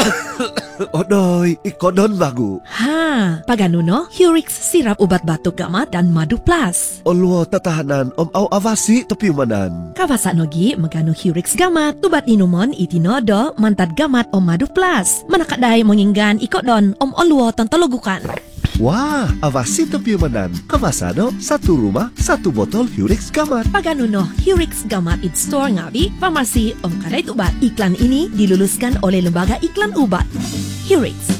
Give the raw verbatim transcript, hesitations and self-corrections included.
Odoy, ikodon bagu. Ha, paganuno, Hurix sirap ubat batuk gamat dan madu plus. Olwo tatahanan om au avasi topi manan. Kawasa nogi magano Hurix gamat, tubat inumon itinodo mantad gamat om madu plus. Manakadai menginggan ikodon om olwo tantologukan. Wah, avasi topi manan. Kawasano, satu rumah, satu botol Hurix gamat. Paganuno, Hurix gamat in store ngabi, farmasi om kadai ubat. Iklan ini diluluskan oleh Lembaga Iklan Ubat. Hurix.